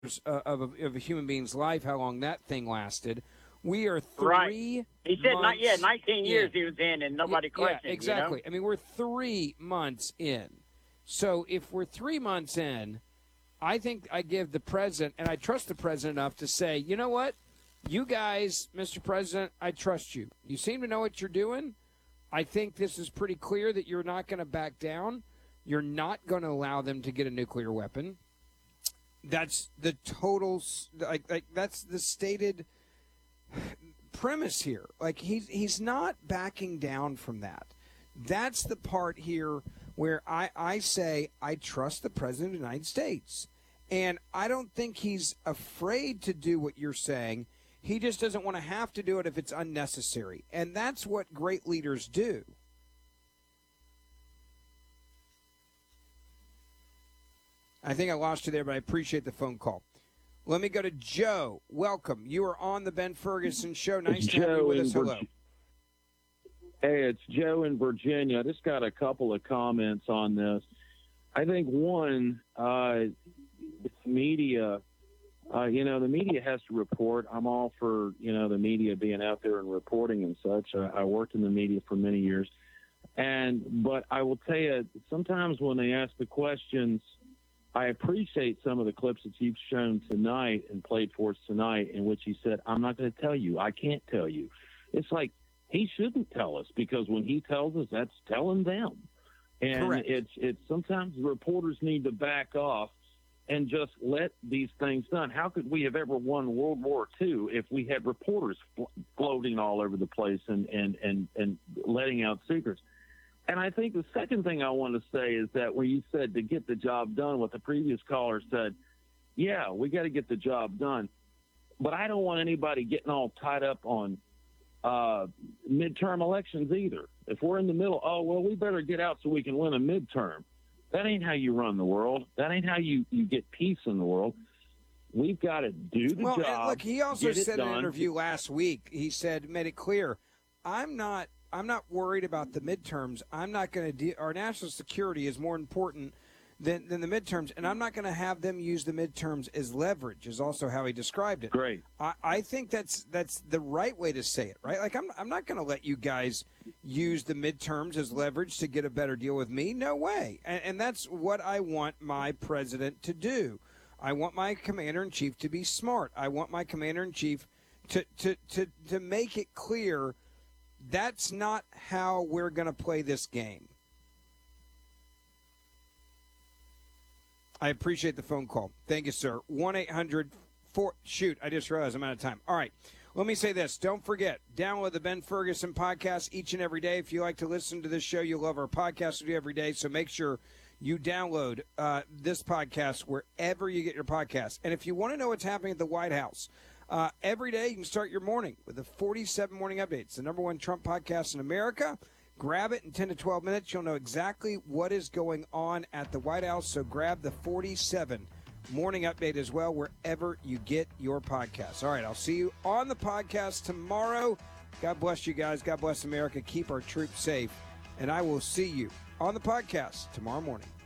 of a human being's life, how long that thing lasted. We are 3 right. He said, months, 19 years he was in, and nobody questioned. Yeah, exactly. You know? I mean, we're 3 months in. So if we're 3 months in, I think I give the president, and I trust the president enough to say, you know what? You guys, Mr. President, I trust you. You seem to know what you're doing. I think this is pretty clear that you're not going to back down. You're not going to allow them to get a nuclear weapon. That's the total, like that's the stated premise here. Like he's not backing down from that. That's the part here where I say I trust the President of the United States. And I don't think he's afraid to do what you're saying. He just doesn't want to have to do it if it's unnecessary. And that's what great leaders do. I think I lost you there, but I appreciate the phone call. Let me go to Joe. Welcome. You are on the Ben Ferguson Show. Nice to have you with us. Hello. Hey, it's Joe in Virginia. I just got a couple of comments on this. I think, one, it's media. The media has to report. I'm all for, the media being out there and reporting and such. I worked in the media for many years. But I will tell you, sometimes when they ask the questions, I appreciate some of the clips that you've shown tonight and played for us tonight in which he said, I'm not going to tell you. I can't tell you. It's like he shouldn't tell us because when he tells us, that's telling them. And Correct. It's sometimes reporters need to back off and just let these things done. How could we have ever won World War II if we had reporters floating all over the place and letting out secrets? And I think the second thing I want to say is that when you said to get the job done, what the previous caller said, yeah, we got to get the job done. But I don't want anybody getting all tied up on midterm elections either. If we're in the middle, we better get out so we can win a midterm. That ain't how you run the world. That ain't how you get peace in the world. We've got to do the job. Well, look, he also said in done. an interview last week, he made it clear, I'm not worried about the midterms. I'm not going to our national security is more important than the midterms, and I'm not going to have them use the midterms as leverage, is also how he described it. Great. I think that's the right way to say it, right? Like, I'm not going to let you guys use the midterms as leverage to get a better deal with me. No way. And that's what I want my president to do. I want my commander-in-chief to be smart. I want my commander-in-chief to make it clear that's not how we're going to play this game. I appreciate the phone call. Thank you, sir. 1-800-4... Shoot, I just realized I'm out of time. All right. Let me say this. Don't forget, download the Ben Ferguson podcast each and every day. If you like to listen to this show, you'll love our podcast we do every day. So make sure you download this podcast wherever you get your podcast. And if you want to know what's happening at the White House, every day you can start your morning with the 47 Morning Updates, the #1 Trump podcast in America. Grab it in 10 to 12 minutes. You'll know exactly what is going on at the White House. So grab the 47 Morning Update as well, wherever you get your podcasts. All right, I'll see you on the podcast tomorrow. God bless you guys. God bless America. Keep our troops safe. And I will see you on the podcast tomorrow morning.